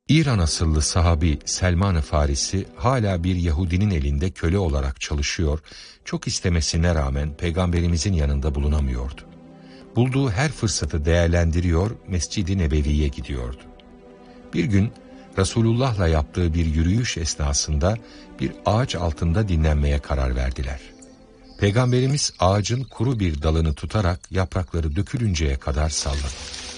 İran asıllı sahabi Selman-ı Farisi hala bir Yahudinin elinde köle olarak çalışıyor, çok istemesine rağmen Peygamberimizin yanında bulunamıyordu. Bulduğu her fırsatı değerlendiriyor, Mescid-i Nebevi'ye gidiyordu. Bir gün Resulullah'la yaptığı bir yürüyüş esnasında bir ağaç altında dinlenmeye karar verdiler. Peygamberimiz ağacın kuru bir dalını tutarak yaprakları dökülünceye kadar salladı.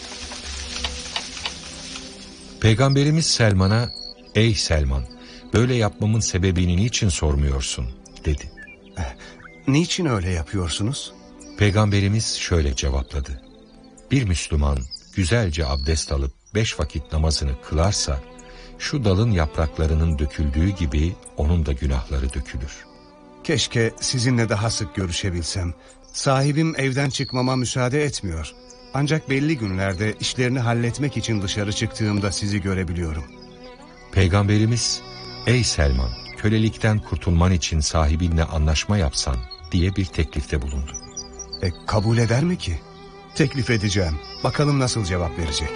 Peygamberimiz Selman'a, "Ey Selman, böyle yapmamın sebebini niçin sormuyorsun?" dedi. Niçin öyle yapıyorsunuz? Peygamberimiz şöyle cevapladı. Bir Müslüman güzelce abdest alıp 5 vakit namazını kılarsa, şu dalın yapraklarının döküldüğü gibi onun da günahları dökülür. Keşke sizinle daha sık görüşebilsem. Sahibim evden çıkmama müsaade etmiyor. Ancak belli günlerde işlerini halletmek için dışarı çıktığımda sizi görebiliyorum. Peygamberimiz, "Ey Selman, kölelikten kurtulman için sahibinle anlaşma yapsan" diye bir teklifte bulundu. Kabul eder mi ki? Teklif edeceğim. Bakalım nasıl cevap verecek.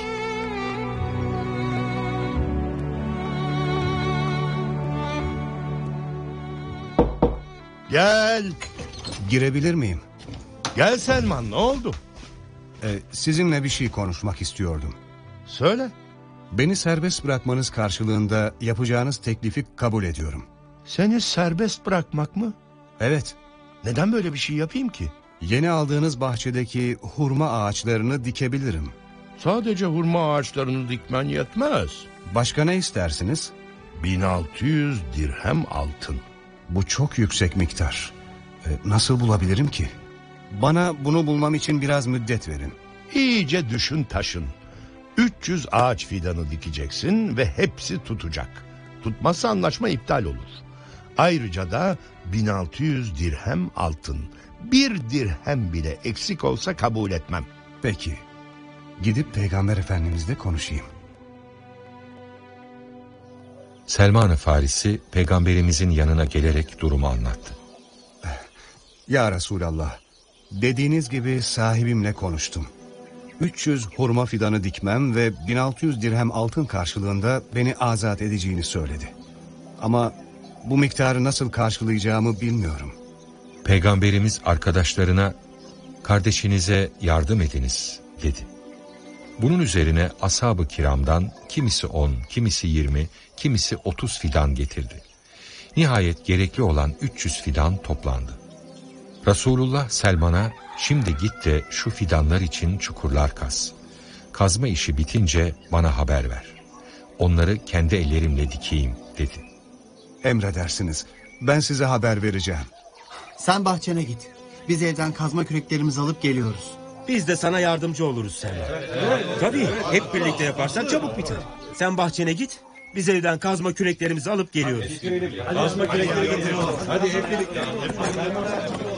Gel. Girebilir miyim? Gel Selman, ne oldu? Sizinle bir şey konuşmak istiyordum. Söyle. Beni serbest bırakmanız karşılığında yapacağınız teklifi kabul ediyorum. Seni serbest bırakmak mı? Evet. Neden böyle bir şey yapayım ki? Yeni aldığınız bahçedeki hurma ağaçlarını dikebilirim. Sadece hurma ağaçlarını dikmen yetmez. Başka ne istersiniz? 1600 dirhem altın. Bu çok yüksek miktar. Nasıl bulabilirim ki? Bana bunu bulmam için biraz müddet verin. İyice düşün taşın. 300 ağaç fidanı dikeceksin ve hepsi tutacak. Tutmazsa anlaşma iptal olur. Ayrıca da 1600 dirhem altın. Bir dirhem bile eksik olsa kabul etmem. Peki. Gidip Peygamber Efendimizle konuşayım. Selman-ı Farisi Peygamberimizin yanına gelerek durumu anlattı. Ya Resulallah, dediğiniz gibi sahibimle konuştum. 300 hurma fidanı dikmem ve 1600 dirhem altın karşılığında beni azat edeceğini söyledi. Ama bu miktarı nasıl karşılayacağımı bilmiyorum. Peygamberimiz arkadaşlarına, "Kardeşinize yardım ediniz" dedi. Bunun üzerine ashab-ı kiramdan kimisi 10, kimisi 20, kimisi 30 fidan getirdi. Nihayet gerekli olan 300 fidan toplandı. Resulullah Selman'a, "Şimdi git de şu fidanlar için çukurlar kaz. Kazma işi bitince bana haber ver. Onları kendi ellerimle dikeyim" dedi. Emredersiniz. Ben size haber vereceğim. Sen bahçene git. Biz evden kazma küreklerimizi alıp geliyoruz. Biz de sana yardımcı oluruz Selman. Tabii hep birlikte yaparsak çabuk biter. Sen bahçene git. Biz evden kazma küreklerimizi alıp geliyoruz. Kazma kürekleri getiriyoruz. Hadi hep birlikte.